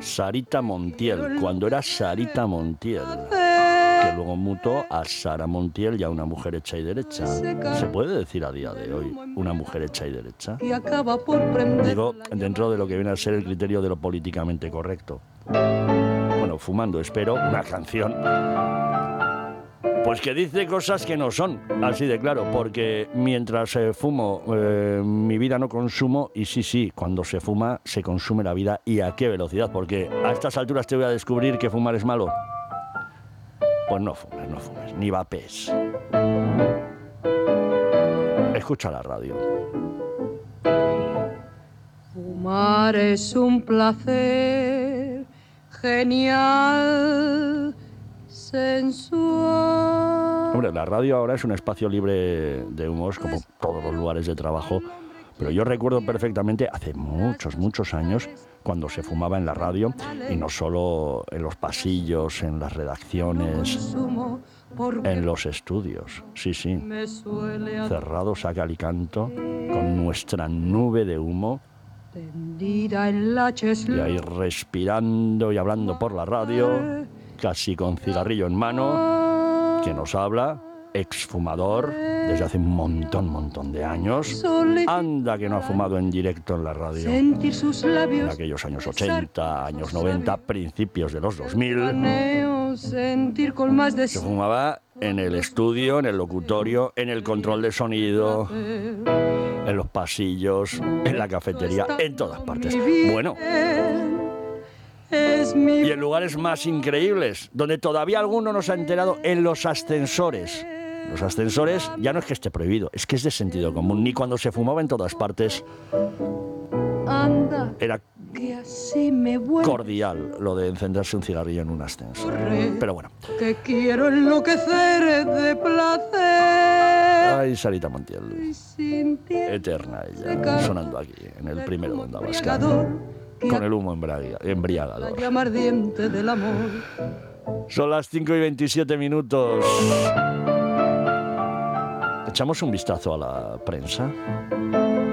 Sarita Montiel, cuando era Sarita Montiel, que luego mutó a Sara Montiel, ya una mujer hecha y derecha. ¿Se puede decir a día de hoy una mujer hecha y derecha? Digo, dentro de lo que viene a ser el criterio de lo políticamente correcto. Bueno, fumando, espero, una canción pues que dice cosas que no son, así de claro, porque mientras fumo, mi vida no consumo, y sí, cuando se fuma, se consume la vida, y a qué velocidad, porque a estas alturas te voy a descubrir que fumar es malo. Pues no fumes, ni vapes. Escucha la radio. Fumar es un placer genial, sensual. Hombre, la radio ahora es un espacio libre de humos, como todos los lugares de trabajo, pero yo recuerdo perfectamente hace muchos años cuando se fumaba en la radio, y no solo en los pasillos, en las redacciones, en los estudios, sí, cerrados a cal y canto, con nuestra nube de humo, y ahí respirando y hablando por la radio, casi con cigarrillo en mano, que nos habla, exfumador, desde hace un montón de años. Anda que no ha fumado en directo en la radio. En aquellos años 80, años 90, principios de los 2000. Se fumaba en el estudio, en el locutorio, en el control de sonido, en los pasillos, en la cafetería, en todas partes. Bueno, y en lugares más increíbles, donde todavía alguno no se ha enterado, en los ascensores. Los ascensores ya no es que esté prohibido, es que es de sentido común. Ni cuando se fumaba en todas partes era cordial lo de encenderse un cigarrillo en un ascensor. Pero bueno. Que quiero enloquecer de placer. Ay, Sarita Montiel. Eterna ella, sonando aquí, en el primero de Onda Vasca, con el humo embriagador. La llama ardiente del amor. Son las 5:27. ¿Echamos un vistazo a la prensa?